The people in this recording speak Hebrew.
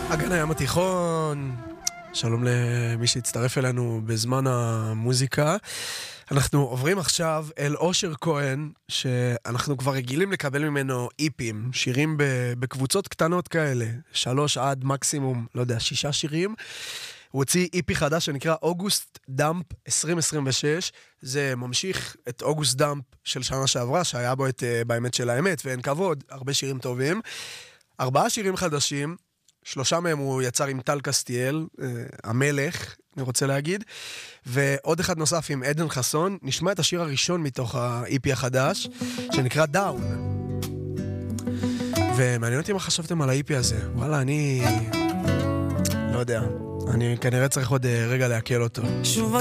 אגן הים התיכון, שלום למי שהצטרף אלינו בזמן המוזיקה. אנחנו עוברים עכשיו אל אושר כהן, שאנחנו כבר רגילים לקבל ממנו איפים, שירים בקבוצות קטנות כאלה, 3 עד מקסימום, לא יודע, 6 שירים. הוא הוציא איפי חדש שנקרא אוגוסט דאמפ 2026, זה ממשיך את אוגוסט דאמפ של שנה שעברה, שהיה בו את באמת של האמת, ואין כבוד, הרבה שירים טובים. 4 שירים חדשים, 3 מהם הוא יצר עם טל קסטיאל, המלך, אני רוצה להגיד, ועוד אחד נוסף עם עדן חסון. נשמע את השיר הראשון מתוך ה-EP החדש, שנקרא דאון. ומעניין אותי מה חשבתם על ה-EP הזה. וואלה, אני לא יודע, אני כנראה צריך עוד רגע להקל אותו.